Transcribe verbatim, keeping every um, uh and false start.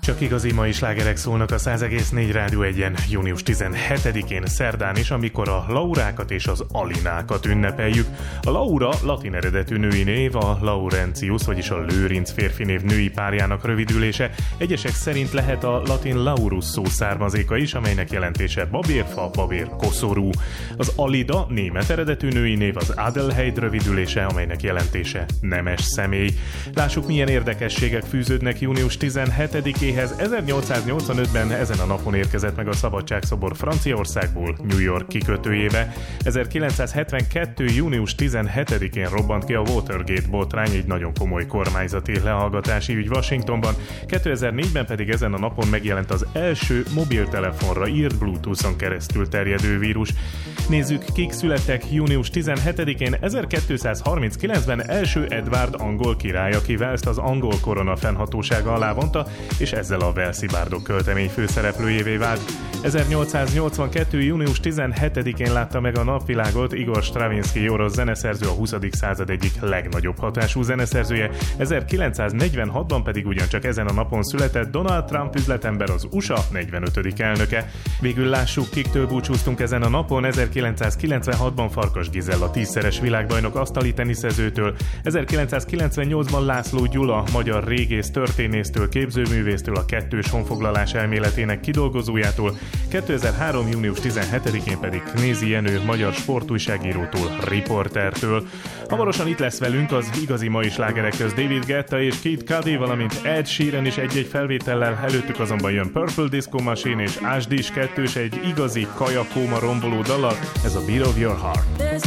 Csak igazi mai slágerek szólnak a száz egész négy Rádió egyen június tizenhetedikén szerdán is, amikor a Laurákat és az Alinákat ünnepeljük. A Laura latin eredetű női név, a Laurentius, vagyis a Lőrinc férfi név női párjának rövidülése. Egyesek szerint lehet a latin laurus szó származéka is, amelynek jelentése babérfa, babérkoszorú. Az Alida német eredetű női név, az Adelheid rövidülése, amelynek jelentése nemes személy. Lássuk, milyen érdekességek fűződnek június tizenhetedikéhez. ezernyolcszáznyolcvanötben ezen a napon érkezett meg a Szabadságszobor Franciaországból New York kikötőjébe. ezerkilencszázhetvenkettő június tizenhetedikén robbant ki a Watergate botrány, egy nagyon komoly kormányzati lehallgatási ügy Washingtonban. kétezer-négyben pedig ezen a napon megjelent az első mobiltelefonra írt Bluetooth-on keresztül terjedő vírus. Nézzük, kik születtek június tizenhetedikén. ezerkétszázharminckilencben első Edward angol király, aki Walest az angol korona fennhatósága alá vonta, és ezzel a Walesi bárdok költemény főszereplőjévé vált. ezernyolcszáznyolcvankettő június tizenhetedikén látta meg a napvilágot Igor Stravinsky orosz zeneszerző, a huszadik század egyik legnagyobb hatású zeneszerzője. ezerkilencszáznegyvenhatban pedig ugyancsak ezen a napon született Donald Trump üzletember, az u es á negyvenötödik elnöke. Végül lássuk, kiktől búcsúztunk ezen a napon. ezerkilencszázkilencvenhatban Farkas Gizella tízszeres világbajnok asztali teniszezőtől, ezerkilencszázkilencvennyolcban László Gyula magyar régész, történésztől, képzőművésztől, a kettős honfoglalás elméletének kidolgozójától, kétezer-három június tizenhetedikén pedig Knézi Jenő magyar sportújságírótól, riportertől. Hamarosan itt lesz velünk az igazi mai slágerek közt David Guetta és Kid Cudi, valamint Ed Sheeran is egy-egy felvétellel, előttük azonban jön Purple Disco Machine és Ashdis kettős egy igazi kajakóma romboló dallal, ez a Beat of Your Heart.